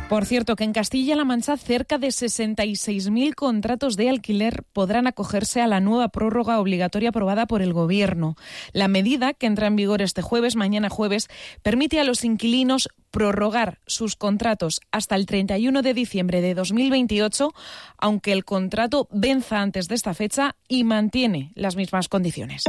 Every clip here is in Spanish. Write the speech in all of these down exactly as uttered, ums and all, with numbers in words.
Por cierto, que en Castilla-La Mancha cerca de sesenta y seis mil contratos de alquiler podrán acogerse a la nueva prórroga obligatoria aprobada por el Gobierno. La medida, que entra en vigor este jueves, mañana jueves, permite a los inquilinos prorrogar sus contratos hasta el treinta y uno de diciembre de dos mil veintiocho, aunque el contrato venza antes de esta fecha y mantiene las mismas condiciones.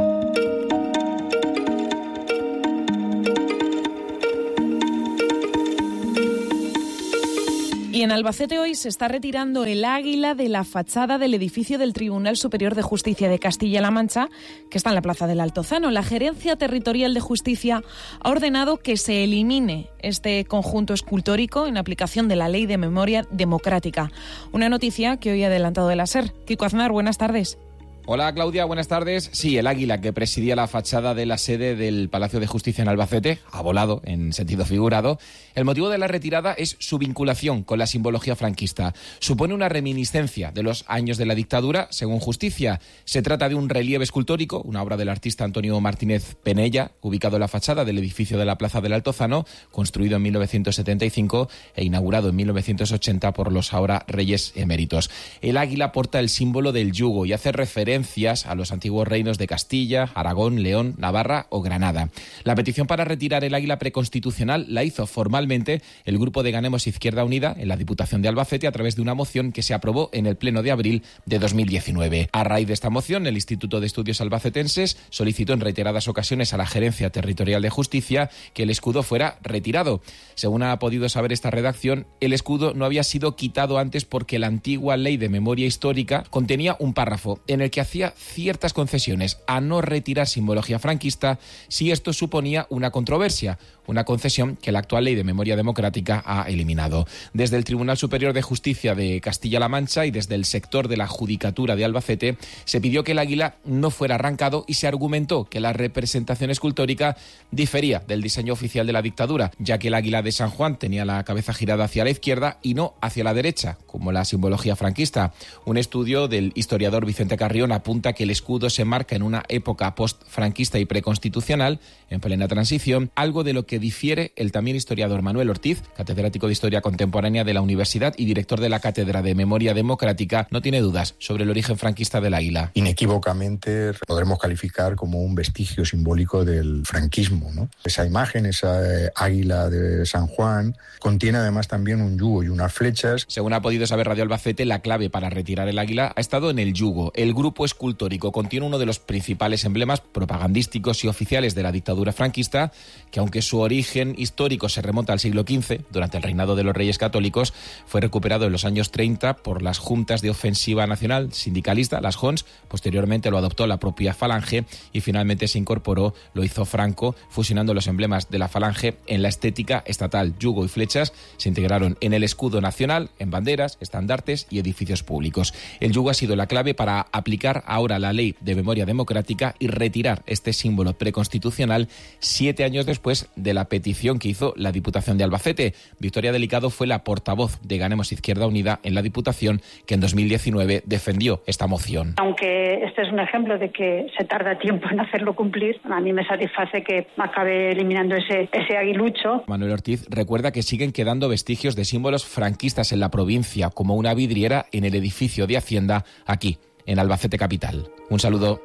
Y en Albacete hoy se está retirando el águila de la fachada del edificio del Tribunal Superior de Justicia de Castilla-La Mancha, que está en la Plaza del Altozano. La Gerencia Territorial de Justicia ha ordenado que se elimine este conjunto escultórico en aplicación de la Ley de Memoria Democrática. Una noticia que hoy ha adelantado el ASER. Kiko Aznar, buenas tardes. Hola Claudia, buenas tardes. Sí, el águila que presidía la fachada de la sede del Palacio de Justicia en Albacete ha volado en sentido figurado. El motivo de la retirada es su vinculación con la simbología franquista. Supone una reminiscencia de los años de la dictadura, según Justicia. Se trata de un relieve escultórico, una obra del artista Antonio Martínez Penella, ubicado en la fachada del edificio de la Plaza del Altozano, construido en mil novecientos setenta y cinco e inaugurado en mil novecientos ochenta por los ahora reyes eméritos. El águila porta el símbolo del yugo y hace referencia a los antiguos reinos de Castilla, Aragón, León, Navarra o Granada. La petición para retirar el águila preconstitucional la hizo formalmente el grupo de Ganemos Izquierda Unida en la Diputación de Albacete a través de una moción que se aprobó en el Pleno de abril de dos mil diecinueve. A raíz de esta moción, el Instituto de Estudios Albacetenses solicitó en reiteradas ocasiones a la Gerencia Territorial de Justicia que el escudo fuera retirado. Según ha podido saber esta redacción, el escudo no había sido quitado antes porque la antigua Ley de Memoria Histórica contenía un párrafo en el que hacía ciertas concesiones a no retirar simbología franquista si esto suponía una controversia, una concesión que la actual Ley de Memoria Democrática ha eliminado. Desde el Tribunal Superior de Justicia de Castilla-La Mancha y desde el sector de la Judicatura de Albacete se pidió que el águila no fuera arrancado y se argumentó que la representación escultórica difería del diseño oficial de la dictadura, ya que el águila de San Juan tenía la cabeza girada hacia la izquierda y no hacia la derecha, como la simbología franquista. Un estudio del historiador Vicente Carrión apunta que el escudo se marca en una época post-franquista y preconstitucional, en plena transición, algo de lo que difiere el también historiador Manuel Ortiz, catedrático de Historia Contemporánea de la Universidad y director de la Cátedra de Memoria Democrática. No tiene dudas sobre el origen franquista del águila. Inequívocamente podremos calificar como un vestigio simbólico del franquismo, ¿no? Esa imagen, esa eh, águila de San Juan, contiene además también un yugo y unas flechas. Según ha podido saber Radio Albacete, la clave para retirar el águila ha estado en el yugo. El grupo escultórico contiene uno de los principales emblemas propagandísticos y oficiales de la dictadura franquista, que aunque su origen histórico se remonta al siglo quince, durante el reinado de los Reyes Católicos, fue recuperado en los años treinta por las Juntas de Ofensiva Nacional sindicalista, las J O Ns. Posteriormente lo adoptó la propia Falange y finalmente se incorporó, lo hizo Franco, fusionando los emblemas de la Falange en la estética estatal. Yugo y flechas se integraron en el escudo nacional, en banderas, estandartes y edificios públicos. El yugo ha sido la clave para aplicar ahora la Ley de Memoria Democrática y retirar este símbolo preconstitucional siete años después de la petición que hizo la Diputación de Albacete. Victoria Delicado fue la portavoz de Ganemos Izquierda Unida en la Diputación, que en dos mil diecinueve defendió esta moción. Aunque este es un ejemplo de que se tarda tiempo en hacerlo cumplir, a mí me satisface que acabe eliminando ese, ese aguilucho. Manuel Ortiz recuerda que siguen quedando vestigios de símbolos franquistas en la provincia, como una vidriera en el edificio de Hacienda aquí, en Albacete capital. Un saludo.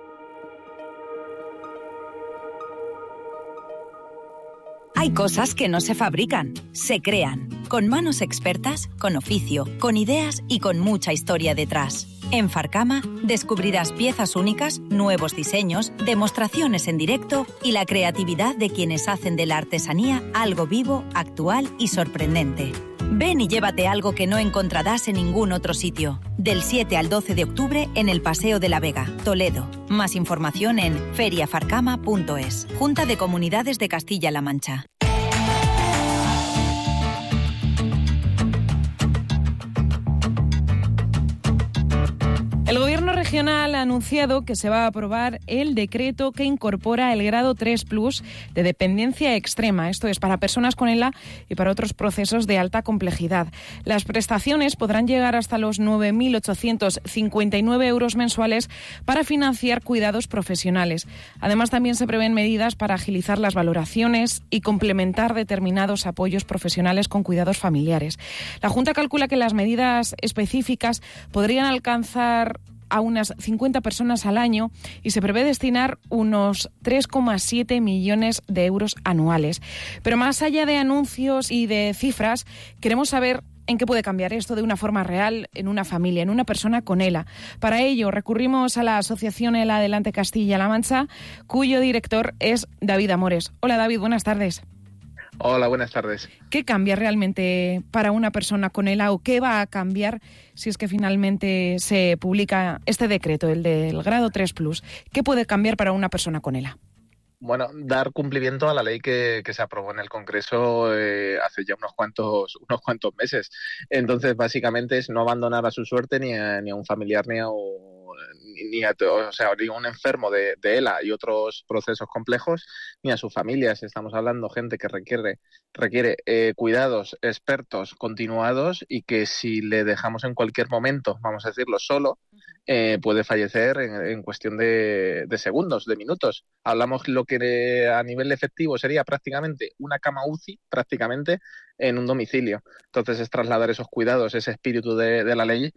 Hay cosas que no se fabrican, se crean, con manos expertas, con oficio, con ideas y con mucha historia detrás. En Farcama descubrirás piezas únicas, nuevos diseños, demostraciones en directo y la creatividad de quienes hacen de la artesanía algo vivo, actual y sorprendente. Ven y llévate algo que no encontrarás en ningún otro sitio. Del siete al doce de octubre en el Paseo de la Vega, Toledo. Más información en feria farcama punto es. Junta de Comunidades de Castilla-La Mancha. El Gobierno regional ha anunciado que se va a aprobar el decreto que incorpora el grado tres plus de dependencia extrema. Esto es para personas con ELA y para otros procesos de alta complejidad. Las prestaciones podrán llegar hasta los nueve mil ochocientos cincuenta y nueve euros mensuales para financiar cuidados profesionales. Además, también se prevén medidas para agilizar las valoraciones y complementar determinados apoyos profesionales con cuidados familiares. La Junta calcula que las medidas específicas podrían alcanzar a unas cincuenta personas al año y se prevé destinar unos tres coma siete millones de euros anuales. Pero más allá de anuncios y de cifras, queremos saber en qué puede cambiar esto de una forma real en una familia, en una persona con ELA. Para ello recurrimos a la Asociación ELA Adelante Castilla-La Mancha, cuyo director es David Amores. Hola David, buenas tardes. Hola, buenas tardes. ¿Qué cambia realmente para una persona con ELA o qué va a cambiar si es que finalmente se publica este decreto, el del grado tres plus? ¿Qué puede cambiar para una persona con ELA? Bueno, dar cumplimiento a la ley que, que se aprobó en el Congreso eh, hace ya unos cuantos unos cuantos meses. Entonces, básicamente es no abandonar a su suerte ni a, ni a un familiar ni a un ni a, o sea, ni a un enfermo de, de ELA y otros procesos complejos, ni a sus familias. Estamos hablando de gente que requiere requiere eh, cuidados expertos continuados y que si le dejamos en cualquier momento, vamos a decirlo, solo, eh, puede fallecer en, en cuestión de, de segundos, de minutos. Hablamos lo que a nivel efectivo sería prácticamente una cama U C I, prácticamente, en un domicilio. Entonces es trasladar esos cuidados, ese espíritu de, de la ley,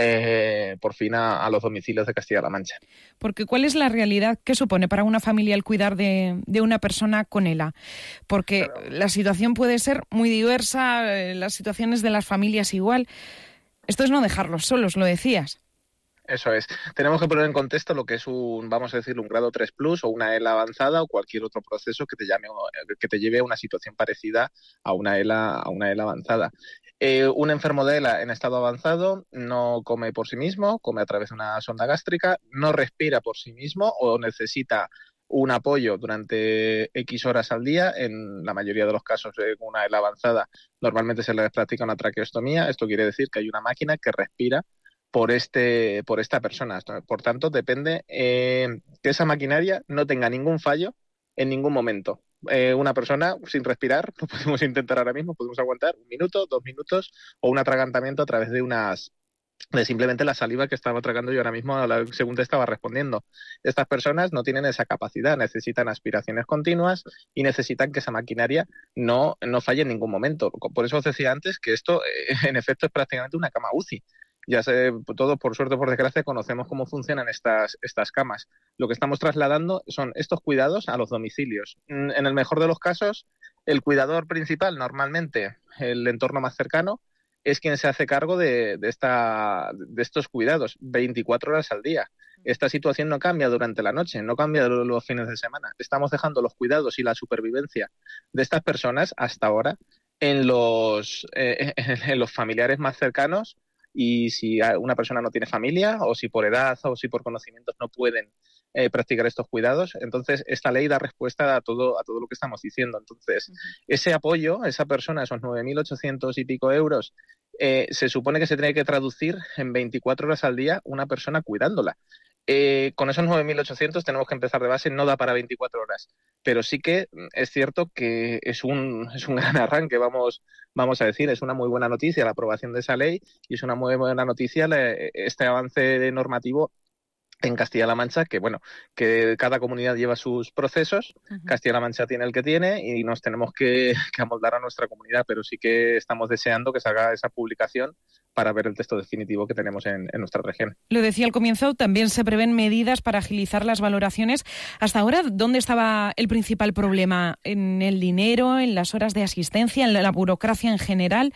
eh, por fin a, a los domicilios de Castilla-La Mancha. Porque ¿cuál es la realidad que supone para una familia el cuidar de, de una persona con ELA? Porque claro, la situación puede ser muy diversa, las situaciones de las familias igual. Esto es no dejarlos solos, lo decías. Eso es. Tenemos que poner en contexto lo que es un, vamos a decir, un grado tres plus o una ELA avanzada o cualquier otro proceso que te llame, que te lleve a una situación parecida a una ELA, a una ELA avanzada. Eh, un enfermo de ELA en estado avanzado no come por sí mismo, come a través de una sonda gástrica, no respira por sí mismo o necesita un apoyo durante X horas al día. En la mayoría de los casos de una ELA avanzada normalmente se le practica una traqueostomía. Esto quiere decir que hay una máquina que respira por este por esta persona. Por tanto, depende eh, que esa maquinaria no tenga ningún fallo en ningún momento. Eh, una persona sin respirar, lo podemos intentar ahora mismo, podemos aguantar un minuto, dos minutos o un atragantamiento a través de unas de simplemente la saliva que estaba tragando yo ahora mismo según te estaba respondiendo. Estas personas no tienen esa capacidad, necesitan aspiraciones continuas y necesitan que esa maquinaria no, no falle en ningún momento. Por eso os decía antes que esto eh, en efecto es prácticamente una cama U C I. Ya sé, todos por suerte o por desgracia conocemos cómo funcionan estas, estas camas. Lo que estamos trasladando son estos cuidados a los domicilios. En el mejor de los casos, el cuidador principal, normalmente el entorno más cercano, es quien se hace cargo de, de, esta, de estos cuidados veinticuatro horas al día. Esta situación no cambia durante la noche, no cambia los fines de semana. Estamos dejando los cuidados y la supervivencia de estas personas hasta ahora en los, eh, en los familiares más cercanos. Y si una persona no tiene familia o si por edad o si por conocimientos no pueden eh, practicar estos cuidados, entonces esta ley da respuesta a todo a todo lo que estamos diciendo. Entonces, uh-huh. ese apoyo, esa persona, esos nueve mil ochocientos y pico euros, eh, se supone que se tiene que traducir en veinticuatro horas al día una persona cuidándola. Eh, con esos nueve mil ochocientos tenemos que empezar de base, no da para veinticuatro horas, pero sí que es cierto que es un, es un gran arranque, vamos, vamos a decir, es una muy buena noticia la aprobación de esa ley y es una muy buena noticia la, este avance normativo en Castilla-La Mancha, que bueno, que cada comunidad lleva sus procesos, uh-huh. Castilla-La Mancha tiene el que tiene y nos tenemos que, que amoldar a nuestra comunidad, pero sí que estamos deseando que salga esa publicación para ver el texto definitivo que tenemos en, en nuestra región. Lo decía al comienzo, también se prevén medidas para agilizar las valoraciones. Hasta ahora, ¿dónde estaba el principal problema? ¿En el dinero, en las horas de asistencia, en la burocracia en general?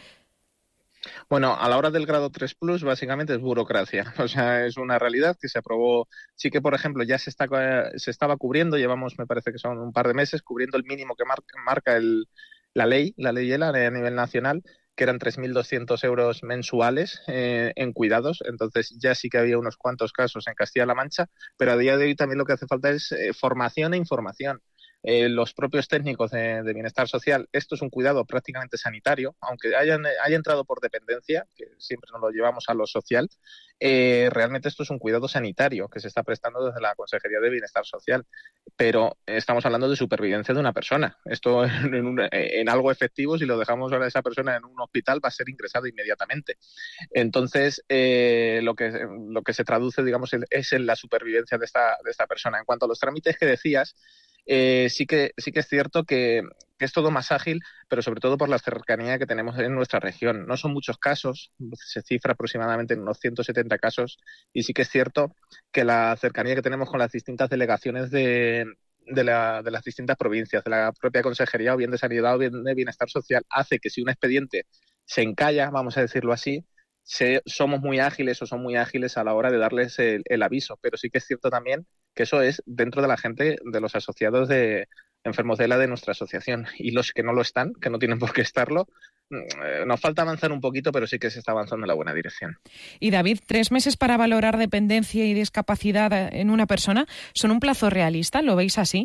Bueno, a la hora del grado tres plus básicamente es burocracia, o sea, es una realidad que se aprobó, sí que por ejemplo ya se está se estaba cubriendo, llevamos me parece que son un par de meses cubriendo el mínimo que marca, marca el, la ley, la ley ELA a nivel nacional, que eran tres mil doscientos euros mensuales eh, en cuidados, entonces ya sí que había unos cuantos casos en Castilla-La Mancha, pero a día de hoy también lo que hace falta es eh, formación e información. eh, los propios técnicos de, de bienestar social, esto es un cuidado prácticamente sanitario, aunque hayan, haya entrado por dependencia, que siempre nos lo llevamos a lo social, eh, realmente esto es un cuidado sanitario que se está prestando desde la Consejería de Bienestar Social, pero estamos hablando de supervivencia de una persona. Esto en, un, en algo efectivo, si lo dejamos a esa persona en un hospital, va a ser ingresado inmediatamente. Entonces, eh, lo que lo que se traduce, digamos, es en la supervivencia de esta, de esta persona. En cuanto a los trámites que decías, Eh, sí que sí que es cierto que, que es todo más ágil, pero sobre todo por la cercanía que tenemos en nuestra región. No son muchos casos, se cifra aproximadamente en unos ciento setenta casos, y sí que es cierto que la cercanía que tenemos con las distintas delegaciones de, de, la, de las distintas provincias, de la propia Consejería, o bien de Sanidad o bien de Bienestar Social, hace que si un expediente se encalla, vamos a decirlo así, se, somos muy ágiles o son muy ágiles a la hora de darles el, el aviso. Pero sí que es cierto también que eso es dentro de la gente, de los asociados de enfermos de E L A de nuestra asociación. Y los que no lo están, que no tienen por qué estarlo, eh, nos falta avanzar un poquito, pero sí que se está avanzando en la buena dirección. Y David, tres meses para valorar dependencia y discapacidad en una persona, ¿son un plazo realista? ¿Lo veis así?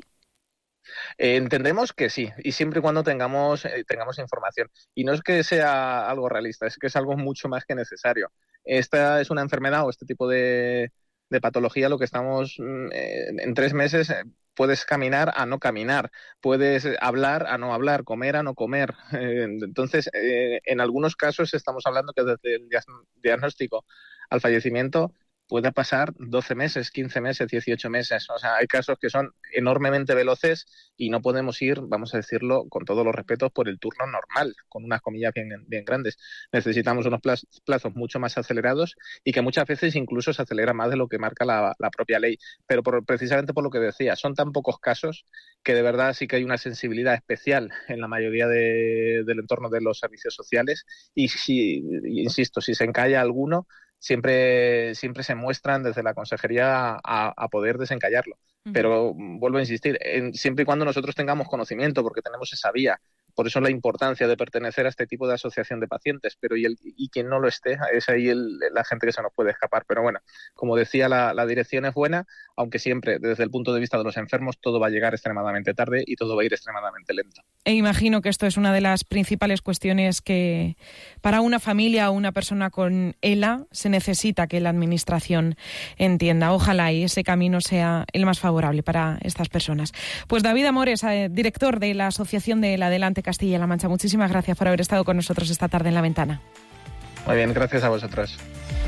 Eh, entendemos que sí, y siempre y cuando tengamos, eh, tengamos información. Y no es que sea algo realista, es que es algo mucho más que necesario. Esta es una enfermedad o este tipo de, de patología, lo que estamos eh, en tres meses eh, puedes caminar a no caminar, puedes hablar a no hablar, comer a no comer. Eh, entonces, eh, en algunos casos estamos hablando que desde el diagnóstico al fallecimiento puede pasar doce meses, quince meses, dieciocho meses. O sea, hay casos que son enormemente veloces y no podemos ir, vamos a decirlo, con todos los respetos, por el turno normal, con unas comillas bien, bien grandes. Necesitamos unos plazos mucho más acelerados y que muchas veces incluso se acelera más de lo que marca la, la propia ley. Pero por, precisamente por lo que decía, son tan pocos casos que de verdad sí que hay una sensibilidad especial en la mayoría de, del entorno de los servicios sociales y, si, insisto, si se encalla alguno, siempre siempre se muestran desde la consejería a, a poder desencallarlo. Uh-huh. Pero vuelvo a insistir, en, siempre y cuando nosotros tengamos conocimiento, porque tenemos esa vía. Por eso la importancia de pertenecer a este tipo de asociación de pacientes, pero y, el, y quien no lo esté, es ahí el, la gente que se nos puede escapar. Pero bueno, como decía, la, la dirección es buena, aunque siempre desde el punto de vista de los enfermos todo va a llegar extremadamente tarde y todo va a ir extremadamente lento. E imagino que esto es una de las principales cuestiones que para una familia o una persona con E L A se necesita que la administración entienda. Ojalá y ese camino sea el más favorable para estas personas. Pues David Amores, eh, director de la Asociación de la Adelante Castilla-La Mancha, muchísimas gracias por haber estado con nosotros esta tarde en La Ventana. Muy bien, gracias a vosotros.